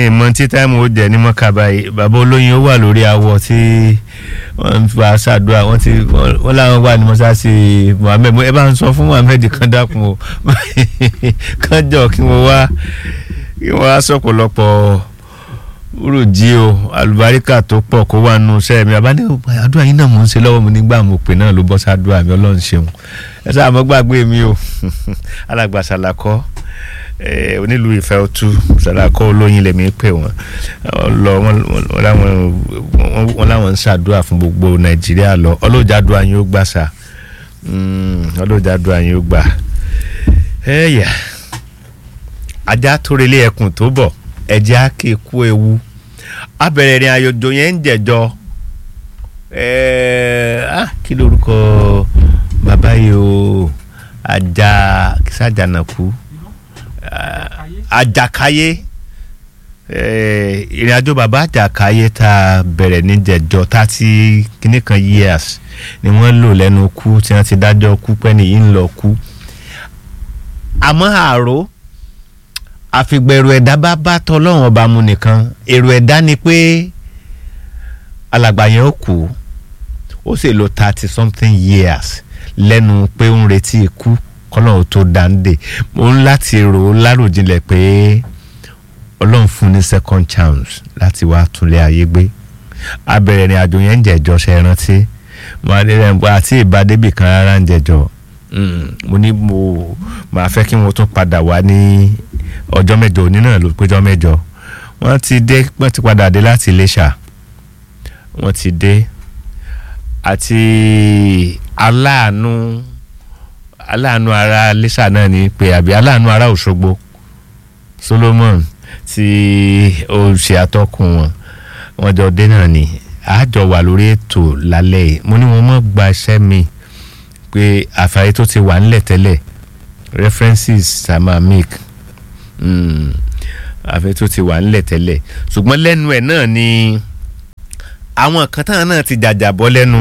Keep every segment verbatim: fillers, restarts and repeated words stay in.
mọ tí táìmù ó jẹ ní mọ́kà báyìí bàbá olóyin ó wà lórí awọ tí wọ́n ń fa ṣàdúrà wọ́n ti wọ́n láwọn wà ní mọ́sáàsì Muhammed ẹ bá ń sọ fún Muhammed kan dákun o kán jọ kí wọ́n wá kí wọ́n wá sọ̀pọ̀lọpọ̀ rújì o àlùbáríkà tó pọ̀ kó wà nù sẹ́ mi àbá ní àdúrà yín náà mò ń ṣe lọ́wọ́ mi nígbà mo pè náà ló bọ́ sàdúrà mi Ọlọ́run ṣeun ẹ sáà mọ́ gbàgbé mi o alàgbà Sàlàkọ́ onílù Ìfẹ́ Òtú Sàlàkọ́ olóyin lèmi pè wọ́n lọ wọ́n láwọn ń ṣàdúrà fún gbogbo Nàìjíríà lọ ọlọ́jàdúrà yín ó gbà sá ọlọ́jàdúrà yín ó gbà ẹ̀yà ajá tó relé ẹkùn tó bọ̀ ẹ̀jẹ̀ á kè kú ewu abẹ̀rẹ̀ ìrìn àjò yẹn ń jẹ̀jọ kí lórúkọ bàbá yìí o ajá kìsàjànàkú àjàkáyé ìrìn àjò bàbá àjàkáyé tá a bẹ̀rẹ̀ ní jẹ̀jọ thirty kìíní kan years ni wọ́n lò lẹ́nu kú tí wọ́n ti dájọ́ kú pẹ́ nìyí ń lọ kú àmọ́ àrò àfìgbẹ̀rù ẹ̀dá bá bá tọ́lọ́run ọba mu nìkan èrò ẹ̀dá ni pé alàgbà yẹn ó kú ó sì lò thirty something years lẹ́nu pé ó ń retí ikú kọ́lọ́run tó dáńdè mo ń láti rò ó láròjinlẹ̀ pé ọlọ́run fún ní second chance láti wá túnlé ayé gbé abẹ̀rẹ̀ ní àjò yẹn ń jẹ̀jọ́ ṣe rántí mo àti ìbádébì kan rárá ń jẹ̀jọ́ mo ní mo máa fẹ́ kí wọ́n tún padà wá ní ọjọ́ mẹ́jọ òní náà ló péjọ mẹ́jọ wọ́n ti dé wọ́n ti padà dé láti Iléṣà wọ́n ti dé àti aláàánú aláàánú ara Iléṣà náà ni pé àbí aláàánú ara Òṣogbo Solomon tí ó ṣe atọ́kùn wọn wọ́n jọ dé náà ni àjọ wà lórí ètò lálẹ́ yìí mo ní wọn mọ̀ gba iṣẹ́ mi pé àfààyè tó ti wà nílẹ̀ tẹ́lẹ̀ references sama make àfẹ́ tó ti wà nílẹ̀ tẹ́lẹ̀ ṣùgbọ́n lẹ́nu ẹ̀ náà ni àwọn kan táwọn náà ti jàjàbọ́ lẹ́nu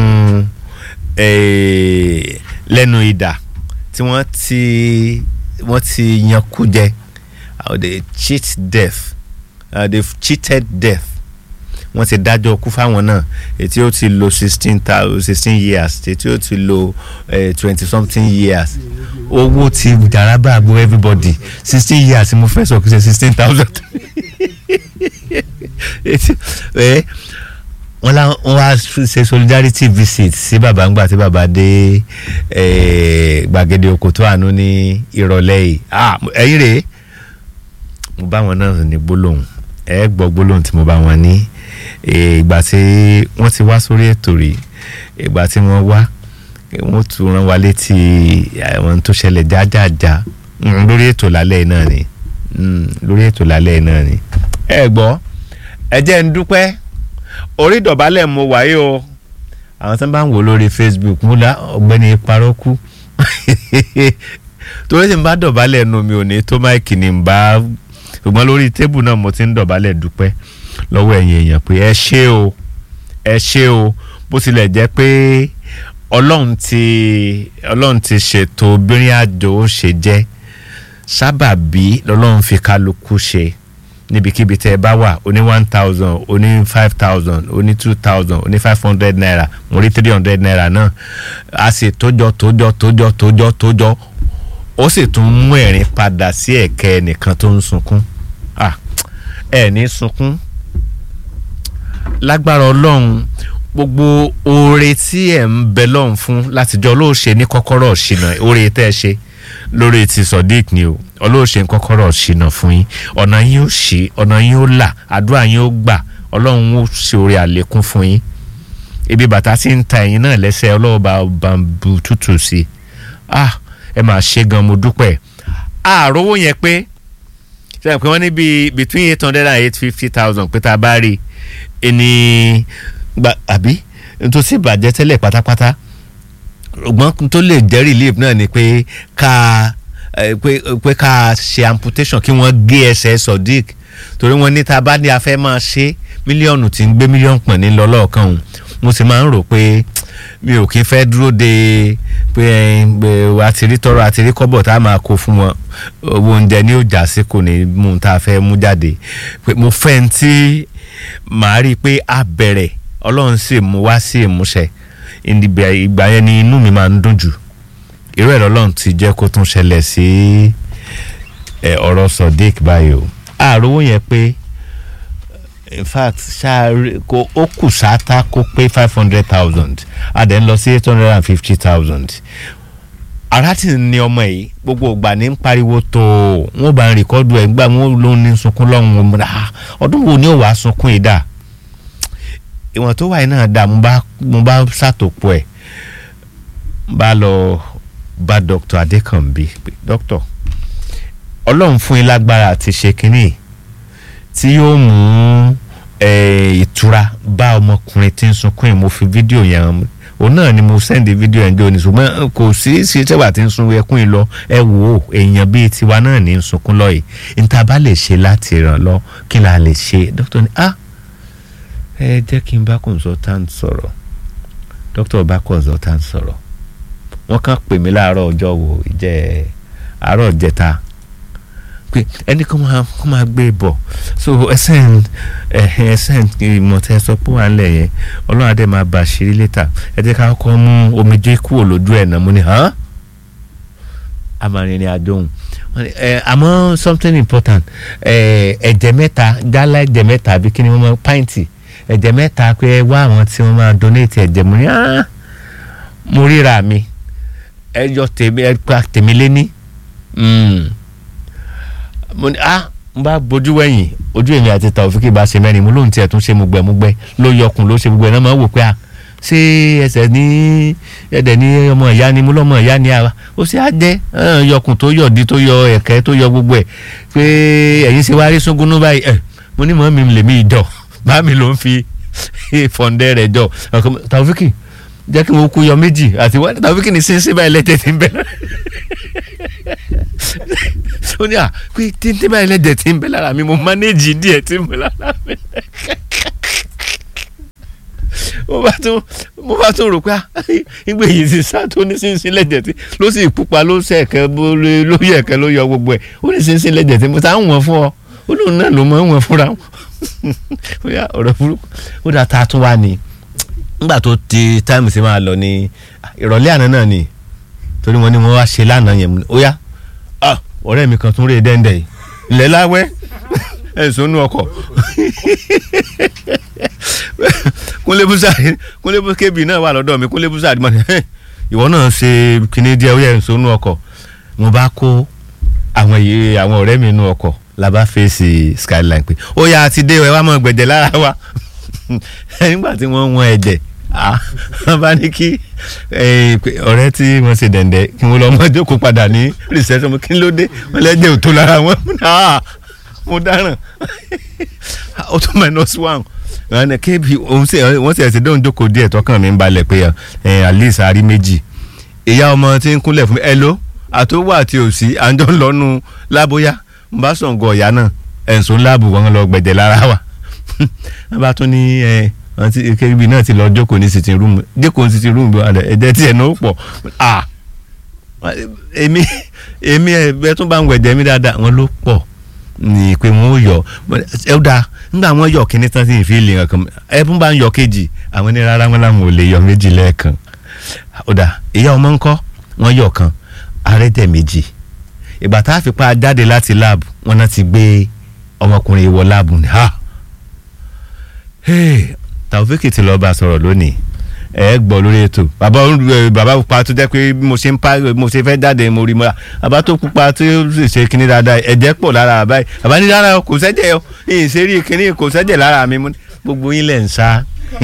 lẹ́nu idà tí wọ́n ti wọ́n ti yan kú jẹ they cheat death uh, they've cheated death wọ́n ti dájọ́ kú fáwọn náà ètí ó ti lo sixteen thousand sixteen years ètí ó ti lo twenty something years owó ti jaraba agbo everybody sixteen years mo fẹ́ sọ kí ṣe sixteen thousand wọ́n la wọ́n wá ṣe solidarity visit sí bàbá ńgbà tí bàbá dé gbàgede oko tó àánú ní ìrọ̀lẹ́ yìí ẹ̀yìn rèé mo bá wọn náà ní gbólóhùn ẹ gbọ́ gbólóhùn tí mo bá wọn ní ìgbà tí wọ́n ti wá sórí ètò rí ìgbà tí wọ́n wá wọ́n tún rán wa létí àwọn tó ṣẹlẹ̀ jájájá lórí ètò lálẹ́ náà ni lórí ètò lálẹ́ náà ni ẹ gbọ́ ẹ jẹ́ ń dúpẹ́ orí dọ̀bálẹ̀ mo wáyé o àwọn tó bá ń wò lórí Facebook múlá ọ̀gbẹ́ni Parọ́kú torí tí n bá dọ̀bálẹ̀ nu mi ò ní tó máìkì ní n bá ṣùgbọ́n lórí tébù náà mo ti ń dọ̀bálẹ̀ dúpẹ́ lọ́wọ́ ẹ̀yin èèyàn pé ẹ ṣé o ẹ ṣé o bó tilẹ̀ jẹ́ pé ọlọ́run ti ọlọ́run ti ṣètò obìnrin àjò ó ṣe jẹ́ sábàbí lọ́lọ́run fi kálukú ṣe níbikíbi tẹ́ ẹ bá wà ó ní one thousand ó ní five thousand ó ní two thousand ó ní five hundred naira mo rí three hundred naira náà a sì tójọ tójọ tójọ tójọ tójọ ó sì tún mú ẹ̀rín padà sí ẹ̀kẹ́ ẹnìkan tó ń sunkún ẹ̀ ní sunkún lágbára ọlọ́run gbogbo oore tí ẹ̀ ń bẹ lọ́hùn fún látijọ́ olóòṣè ní kọ́kọ́rọ́ ṣìnà oore tẹ́ ẹ ṣe lórí ti Sodiq ni o olóòṣè ní kọ́kọ́rọ́ ṣìnà fún yín ọ̀nà yín ó ṣí ọ̀nà yín ó là àdúrà yín ó gbà ọlọ́run ó ṣe oore àlékún fún yín ibi bàtà tí ń ta ẹ̀yin náà lẹ́sẹ̀ ọlọ́wọ́ bá bambú tútù sí ah ẹ máa ṣe gan mo dúpẹ́ àròwó yẹn pé ṣe pé wọ́n ní bíi between eight hundred and eight fifty thousand pé tá a bá rí ẹni gba àbí tó sì bàjẹ́ tẹ́lẹ̀ pátápátá ọgbọ́n tó lè jẹ́ relief náà ni pé ká pé pé ká ṣe amputation kí wọ́n gé ẹsẹ̀ Sodiq torí wọ́n ní tá a bá ní a fẹ́ máa ṣe mílíọ̀nù tí ń gbé mílíọ̀nù pọ̀ ní lọ́lọ́ọ̀kan òun mo sì máa ń rò pé mi ò kí fẹ́ dúró de pé àti rí tọrọ àti rí kọ́bọ̀ tá a máa kó fún wọn owó oúnjẹ ní òjà sí kò ní mú tá a fẹ́ mú jáde pé mo fẹ́ ń tí màá rí i pé a bẹ̀rẹ̀ ọlọ́run sì mú wá sí ìmúṣẹ ìgbà yẹn ni inú mi máa ń dùn jù irú ẹ̀ lọ́lọ́run ti jẹ́ kó tún ṣẹlẹ̀ sí ọ̀rọ̀ Sodiq báyìí o àròwó yẹn pé in fact ṣáà kó ó kù sáátá kó pé five hundred thousand a dẹ̀ ń lọ sí eight hundred and fifty thousand ara tí ní ọmọ yìí gbogbo ìgbà ní ń pariwo tó wọn bá ń rìkọ́dù ẹ̀ gbà wọn ló ń sunkún lọ́hùn ọdún wo ni ó wàá sunkún yìí dà ìwọ̀n tó wà yìí náà dà mo bá mo bá ṣàtòpọ̀ ẹ̀ bá lọ bá Dr. Adékànbí dókítà ọlọ́run fún yín lágbára àti ṣe kínní tí yóò mú ìtura bá ọmọkùnrin tí ń sunkún yìí mo fi fídíò yẹn òun náà ni mo sẹ́ndì fídíò yẹn jọ ní ṣùgbọ́n kò sí sí tẹ́wà tí ń sun ẹkún yìí lọ ẹ wò ó èèyàn bíi tiwa náà ní ń sunkún lọ yìí níta bá lè ṣe láti ràn lọ kí la lè ṣe dókítà ní ah ẹ jẹ́ kí n bá consultant sọ̀rọ̀ dókítà bá consultant sọ̀rọ̀ wọ́n kàn pè mí láàárọ̀ ọjọ́ wo ìjẹ́ àárọ̀ jẹta pé ẹni kan máa kó máa gbé bọ̀ so ẹsẹ̀n ẹsẹ̀n ìmọ̀tẹ́ sọ pé wà ń lẹ̀ yẹn ọlọ́run adé máa bá ṣírí létà ẹ jẹ́ ká kọ́ mú omijé kúrò lójú ẹ̀ náà mo ní hàn amarin ni adóhùn àmọ́ something important ẹ̀jẹ̀ mẹ́ta gálá ẹ̀jẹ̀ mẹ́ta àbí kí ni wọ́n máa pàǹtì ẹ̀jẹ̀ mẹ́ta pé wá àwọn tí wọ́n máa donate ẹ̀jẹ̀ mo ní mo ríra mi ẹ yọ tèmi ẹ pa tèmi lé ní mo ní ah n bá bójú wẹ̀yìn ojú èmi àti Taofiki bá ṣe mẹ́rin mo lóun tiẹ̀ tún ṣe mugbẹ́mugbẹ́ ló yọkùn ló ṣe gbogbo ẹ̀ náà máa wò pé ah ṣé ẹsẹ̀ ní ẹ̀dẹ̀ ní ọmọ ìyá ni mo lọ́mọ ìyá ni àwa ó ṣe á jẹ́ yọkùn tó yọ̀dí tó yọ ẹ̀kẹ́ tó yọ gbogbo ẹ̀ pé ẹ̀yin ṣe wá rí sógúnú báyìí ẹ̀ mo ní mọ́ mi lè mí ìjọ bá mi ló ń fi fọ̀ǹdẹ́ rẹ̀ jọ Taofiki jẹ́ kí wọ́n kú yọ méjì àti wọ́n Taofiki ní sínsín báyìí lẹ́tẹ̀ẹ́ ti ń bẹ̀rẹ̀ ó ní à pé tíntín báyìí lẹ́jẹ̀ tí ń bẹ lára mi mo mánéjì díẹ̀ tí ń bẹ lára mi mo bá tún mo bá tún rò pé ìgbé yìí ti sá tó ní sínsín lẹ́jẹ̀ tí ló sì pupa ló sẹ̀kẹ́ ló yẹ ẹ̀kẹ́ ló yọ gbogbo ẹ̀ ó ní sínsín lẹ́jẹ̀ tí mo ta ń wọ̀n fún ọ ó lóun náà ló mọ̀ ń wọ̀n fúnra wọn ó yà ọ̀rọ̀ burúkú ó dà tá a tún wá ní nígbà tó ti táìmù sí máa lọ ní ìrọ̀lẹ́ àná náà ni torí wọn ni wọn wá ṣe lánàá yẹn ó yá ah ọ̀rẹ́ mi kan tún rí dẹ́ndẹ̀ yìí ilẹ̀ láwẹ́ ẹ̀sùn nú ọkọ̀ kúnlébùsà kúnlébùsà náà wà lọ́dọ̀ mi kúnlébùsà àdìmọ́ ni ìwọ náà ṣe kíní díẹ̀ ó yẹ ẹ̀sùn nú ọkọ̀ mo bá kó àwọn èyí àwọn ọ̀rẹ́ mi nú ọkọ̀ la bá fèsì skyline pé ó yá àti dé ẹ wá mọ̀ gbẹ̀jẹ̀ lára wa nígbà tí wọ́n wọ́n ẹ̀jẹ̀ wọ́n bá ní kí ọ̀rẹ́ tí wọ́n ṣe dẹ̀ndẹ̀ kí wọ́n lọ mọ́ jókòó padà ní reception kí ló dé wọ́n lẹ́jẹ̀ ò tó lára wọn mo dáràn ó tó minus one kébì wọ́n sì ẹ̀sìn dóhùn jókòó díẹ̀ tọkàn mi ń balẹ̀ pé alice arí méjì ìyá ọmọ tí ń kúnlẹ̀ fún mi ẹ ló àtòwò àti òsì àjọ ńlọnu lábóyá ń bá sọ̀ǹgọ̀ ọ̀yá náà ẹ̀sùn láàbù wọn lọ gbẹ̀jẹ̀ lára wa wọ́n bá tún ní ẹ̀ àti kébì náà ti lọ jókòó ní sitting room jókòó ní sitting room ẹ̀jẹ̀ tí ẹ̀ náà pọ̀ ah èmi èmi ẹ̀ tún bá ń wẹ̀jẹ̀ mi dáadáa wọn ló pọ̀ ní pé wọn ò yọ ẹ ó dáa nígbà wọn yọ kíní tán sí ìfìlì nǹkan ẹ tún bá ń yọ kejì àwọn ní rárá wọn làwọn ò lè yọ méjì lẹ́ẹ̀kan ó dáa ìyá ọmọ ńkọ́ wọn yọ kan àrẹ́dẹ̀ méjì ìgbà tá a fi pa jáde láti láàbù wọn náà ti gbé ọmọkùnrin wọ láàbù ní ha Taofiki ti lọ́ọ́ bá sọ̀rọ̀ lónìí ẹ gbọ́ lórí ètò bàbá bàbá pupa tó jẹ́ pé mo ṣe ń pa mo ṣe fẹ́ jáde mo rí mọ́ra bàbá tó pupa tó sì ṣe kinní dáadáa ẹ̀jẹ̀ pọ̀ lára báyìí bàbá ní dára kò sẹ́jẹ̀ o ìṣeré kinní kò sẹ́jẹ̀ lára mi gbogbo yín lẹ̀ ń sá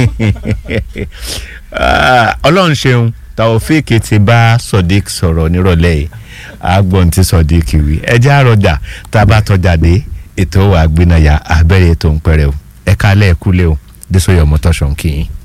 ọlọ́run ṣeun Taofiki ti bá Sodiq sọ̀rọ̀ nírọ̀lẹ́ yìí àgbọ̀n tí Sodiq wí ẹjẹ́ àròjà tá a bá tọ́jà dé ètò àgbénáyà abẹ́rẹ́ ètò ń pẹ́rẹ́ o ẹ̀ka alẹ́ ẹ̀kú lé o Desoye Ọmọtọ́ṣọ̀ ń kí yín.